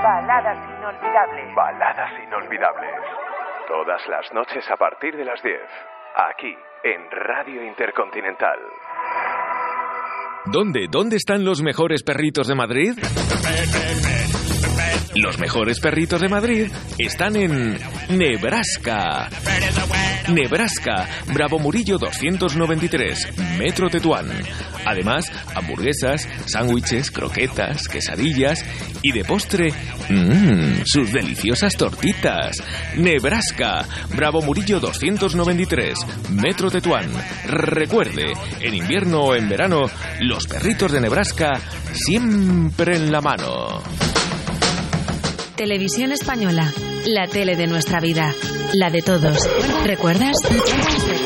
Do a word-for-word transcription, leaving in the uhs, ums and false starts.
Baladas inolvidables. Baladas inolvidables. Todas las noches a partir de las diez. Aquí, en Radio Intercontinental. ¿Dónde? ¿Dónde están los mejores perritos de Madrid? Los mejores perritos de Madrid están en Nebraska. Nebraska, Bravo Murillo doscientos noventa y tres, Metro Tetuán. Además, hamburguesas, sándwiches, croquetas, quesadillas y de postre, mmm, sus deliciosas tortitas. Nebraska, Bravo Murillo doscientos noventa y tres, Metro Tetuán. Recuerde, en invierno o en verano, los perritos de Nebraska siempre en la mano. Televisión Española, la tele de nuestra vida, la de todos. ¿Recuerdas?